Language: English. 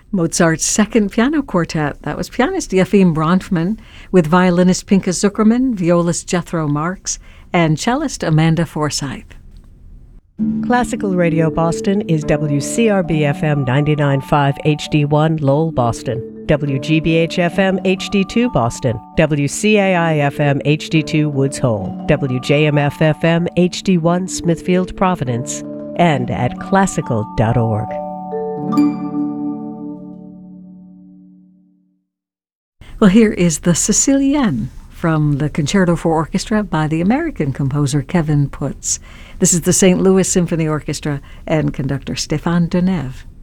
Mozart's Second Piano Quartet. That was pianist Efim Bronfman with violinist Pinka Zuckerman, violist Jethro Marks, and cellist Amanda Forsyth. Classical Radio Boston is WCRB-FM 99.5 HD1 Lowell, Boston, WGBH-FM HD2 Boston, WCAI-FM HD2 Woods Hole, WJMF-FM HD1 Smithfield, Providence, and at classical.org. Well, here is the Sicilienne from the Concerto for Orchestra by the American composer Kevin Putz. This is the St. Louis Symphony Orchestra and conductor Stéphane Deneuve.